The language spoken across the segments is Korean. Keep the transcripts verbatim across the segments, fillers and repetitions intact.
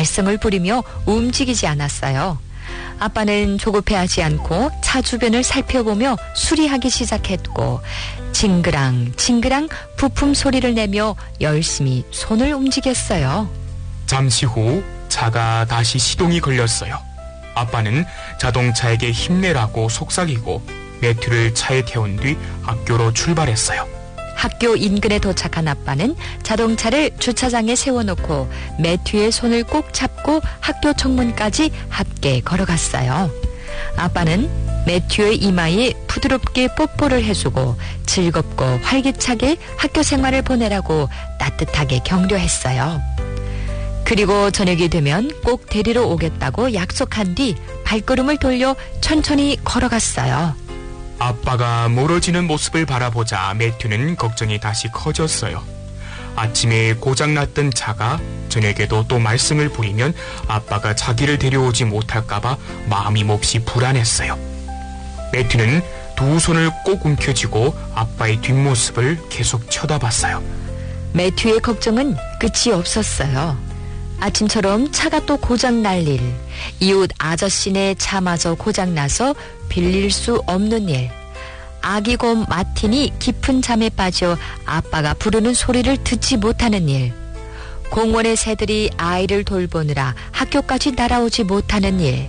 말썽을 부리며 움직이지 않았어요. 아빠는 조급해하지 않고 차 주변을 살펴보며 수리하기 시작했고 징그랑 징그랑 부품 소리를 내며 열심히 손을 움직였어요. 잠시 후 차가 다시 시동이 걸렸어요. 아빠는 자동차에게 힘내라고 속삭이고 매튜를 차에 태운 뒤 학교로 출발했어요. 학교 인근에 도착한 아빠는 자동차를 주차장에 세워놓고 매튜의 손을 꼭 잡고 학교 정문까지 함께 걸어갔어요. 아빠는 매튜의 이마에 부드럽게 뽀뽀를 해주고 즐겁고 활기차게 학교 생활을 보내라고 따뜻하게 격려했어요. 그리고 저녁이 되면 꼭 데리러 오겠다고 약속한 뒤 발걸음을 돌려 천천히 걸어갔어요. 아빠가 멀어지는 모습을 바라보자 매튜는 걱정이 다시 커졌어요. 아침에 고장났던 차가 저녁에도 또 말썽을 부리면 아빠가 자기를 데려오지 못할까봐 마음이 몹시 불안했어요. 매튜는 두 손을 꼭 움켜쥐고 아빠의 뒷모습을 계속 쳐다봤어요. 매튜의 걱정은 끝이 없었어요. 아침처럼 차가 또 고장날 일, 이웃 아저씨네 차마저 고장나서 빌릴 수 없는 일, 아기곰 마틴이 깊은 잠에 빠져 아빠가 부르는 소리를 듣지 못하는 일, 공원의 새들이 아이를 돌보느라 학교까지 날아오지 못하는 일,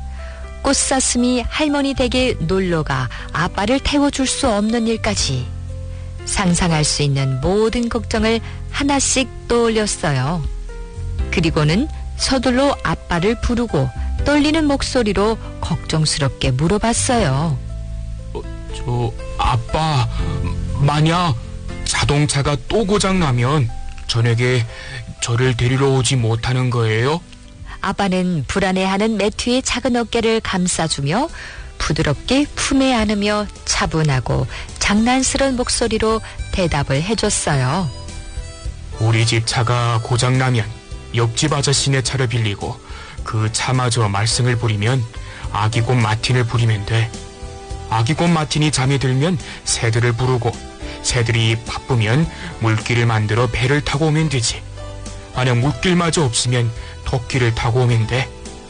꽃사슴이 할머니 댁에 놀러가 아빠를 태워줄 수 없는 일까지 상상할 수 있는 모든 걱정을 하나씩 떠올렸어요. 그리고는 서둘러 아빠를 부르고 떨리는 목소리로 걱정스럽게 물어봤어요. 어, 저 아빠, 만약 자동차가 또 고장나면 저녁에 저를 데리러 오지 못하는 거예요? 아빠는 불안해하는 매튜의 작은 어깨를 감싸주며 부드럽게 품에 안으며 차분하고 장난스러운 목소리로 대답을 해줬어요. 우리 집 차가 고장나면 옆집 아저씨네 차를 빌리고 그 차마저 말썽을 부리면 아기곰 마틴을 부리면 돼. 아기곰 마틴이 잠이 들면 새들을 부르고 새들이 바쁘면 물길을 만들어 배를 타고 오면 되지. 만약 물길마저 없으면 토끼를 타고 오면 돼.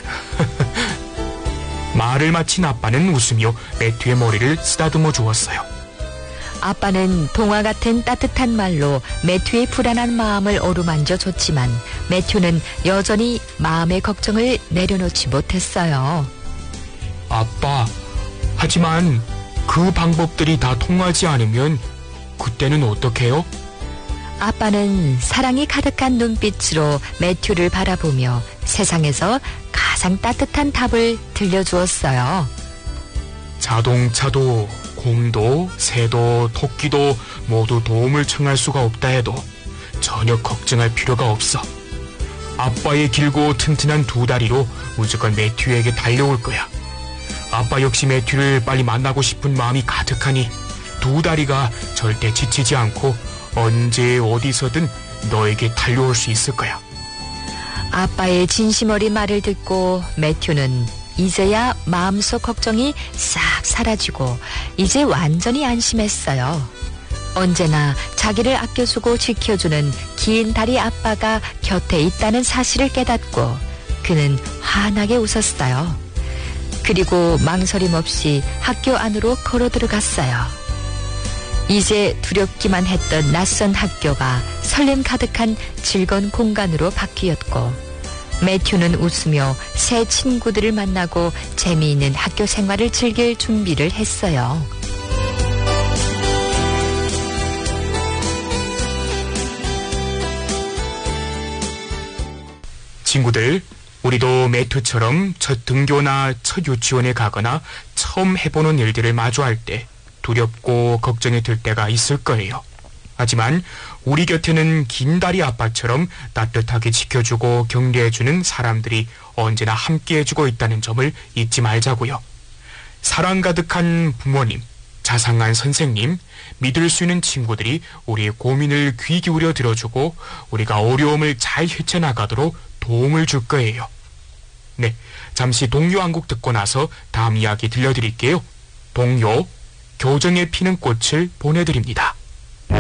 말을 마친 아빠는 웃으며 매튜의 머리를 쓰다듬어 주었어요. 아빠는 동화 같은 따뜻한 말로 매튜의 불안한 마음을 어루만져 줬지만 매튜는 여전히 마음의 걱정을 내려놓지 못했어요. 아빠, 하지만 그 방법들이 다 통하지 않으면 그때는 어떡해요? 아빠는 사랑이 가득한 눈빛으로 매튜를 바라보며 세상에서 가장 따뜻한 답을 들려주었어요. 자동차도 곰도 새도 토끼도 모두 도움을 청할 수가 없다 해도 전혀 걱정할 필요가 없어. 아빠의 길고 튼튼한 두 다리로 무조건 매튜에게 달려올 거야. 아빠 역시 매튜를 빨리 만나고 싶은 마음이 가득하니 두 다리가 절대 지치지 않고 언제 어디서든 너에게 달려올 수 있을 거야. 아빠의 진심 어린 말을 듣고 매튜는 이제야 마음속 걱정이 싹 사라지고 이제 완전히 안심했어요. 언제나 자기를 아껴주고 지켜주는 긴 다리 아빠가 곁에 있다는 사실을 깨닫고 그는 환하게 웃었어요. 그리고 망설임 없이 학교 안으로 걸어 들어갔어요. 이제 두렵기만 했던 낯선 학교가 설렘 가득한 즐거운 공간으로 바뀌었고 매튜는 웃으며 새 친구들을 만나고 재미있는 학교 생활을 즐길 준비를 했어요. 친구들, 우리도 매튜처럼 첫 등교나 첫 유치원에 가거나 처음 해보는 일들을 마주할 때 두렵고 걱정이 들 때가 있을 거예요. 하지만 우리 곁에는 긴다리 아빠처럼 따뜻하게 지켜주고 격려해주는 사람들이 언제나 함께해주고 있다는 점을 잊지 말자고요. 사랑 가득한 부모님, 자상한 선생님, 믿을 수 있는 친구들이 우리의 고민을 귀 기울여 들어주고 우리가 어려움을 잘 헤쳐나가도록 도움을 줄 거예요. 네, 잠시 동요 한 곡 듣고 나서 다음 이야기 들려드릴게요. 동요, 교정에 피는 꽃을 보내드립니다.